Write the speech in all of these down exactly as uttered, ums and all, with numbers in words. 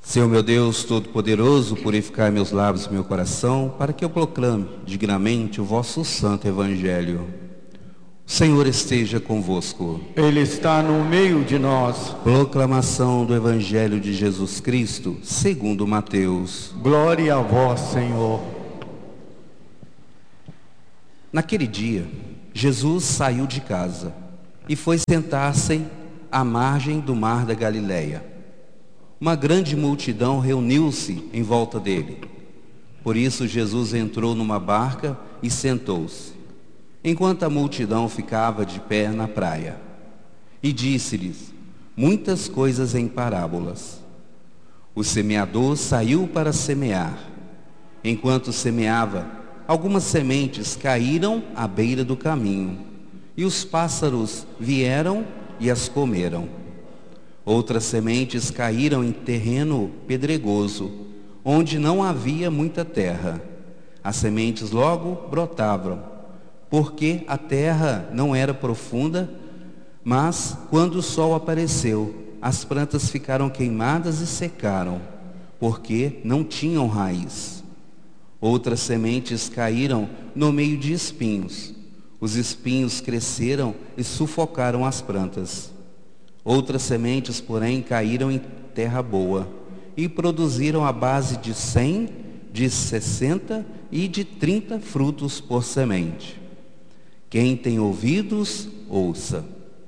Senhor meu Deus Todo-Poderoso, purificai meus lábios e meu coração, para que eu proclame dignamente o vosso santo Evangelho. O Senhor esteja convosco. Ele está no meio de nós. Proclamação do Evangelho de Jesus Cristo, segundo Mateus. Glória a vós, Senhor. Naquele dia, Jesus saiu de casa e foi sentar-se à margem do mar da Galileia. Uma grande multidão reuniu-se em volta dele. Por isso Jesus entrou numa barca e sentou-se, enquanto a multidão ficava de pé na praia. E disse-lhes muitas coisas em parábolas. O semeador saiu para semear. Enquanto semeava, algumas sementes caíram à beira do caminho, e os pássaros vieram e as comeram. Outras sementes caíram em terreno pedregoso, onde não havia muita terra. As sementes logo brotavam, porque a terra não era profunda, mas quando o sol apareceu, as plantas ficaram queimadas e secaram, porque não tinham raiz. Outras sementes caíram no meio de espinhos. Os espinhos cresceram e sufocaram as plantas. Outras sementes, porém, caíram em terra boa e produziram a base de cem, de sessenta e de trinta frutos por semente. Quem tem ouvidos, ouça.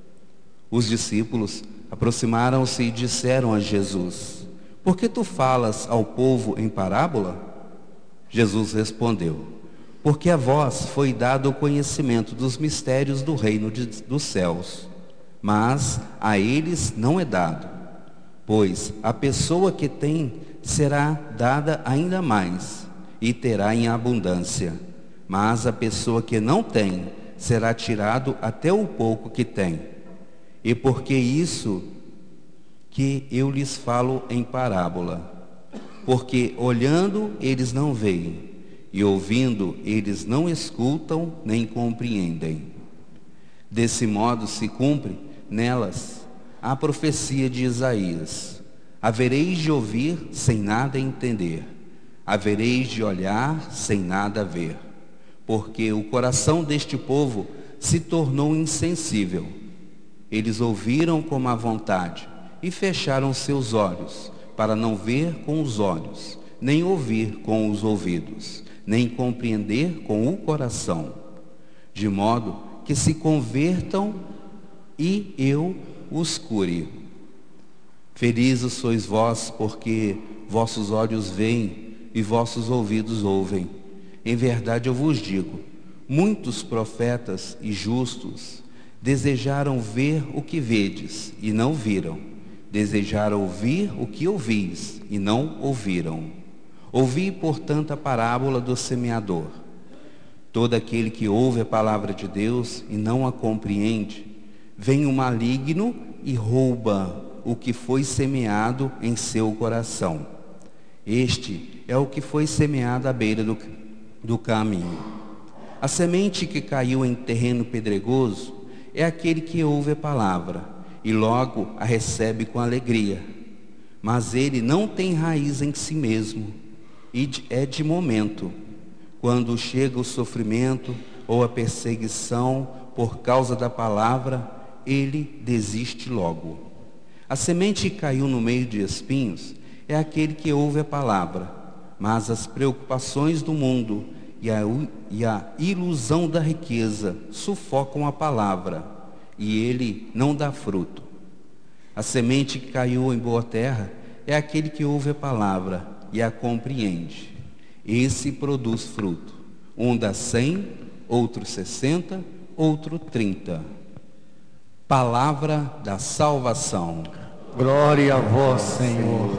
Os discípulos aproximaram-se e disseram a Jesus: Por que tu falas ao povo em parábola? Jesus respondeu: Porque a vós foi dado o conhecimento dos mistérios do reino de, dos céus, mas a eles não é dado. Pois a pessoa que tem será dada ainda mais, e terá em abundância. Mas a pessoa que não tem, será tirado até o pouco que tem. E porque isso que eu lhes falo em parábola, porque olhando eles não veem, e ouvindo eles não escutam nem compreendem. Desse modo se cumpre nelas a profecia de Isaías: havereis de ouvir sem nada entender, havereis de olhar sem nada ver, porque o coração deste povo se tornou insensível. Eles ouviram com má vontade e fecharam seus olhos, para não ver com os olhos, nem ouvir com os ouvidos, nem compreender com o coração, de modo que se convertam e eu os cure. Felizes sois vós, porque vossos olhos veem e vossos ouvidos ouvem. Em verdade eu vos digo, muitos profetas e justos desejaram ver o que vedes e não viram, desejaram ouvir o que ouvis e não ouviram. Ouvi, portanto, a parábola do semeador. Todo aquele que ouve a palavra de Deus e não a compreende, vem o maligno e rouba o que foi semeado em seu coração. Este é o que foi semeado à beira do, do caminho. A semente que caiu em terreno pedregoso é aquele que ouve a palavra e logo a recebe com alegria. Mas ele não tem raiz em si mesmo e é de momento. Quando chega o sofrimento ou a perseguição por causa da palavra, ele desiste logo. A semente que caiu no meio de espinhos é aquele que ouve a palavra, mas as preocupações do mundo e a, e a ilusão da riqueza sufocam a palavra, e ele não dá fruto. A semente que caiu em boa terra é aquele que ouve a palavra e a compreende. Esse produz fruto. Um dá cem, outro sessenta, outro trinta. Palavra da salvação. Glória a vós, Senhor.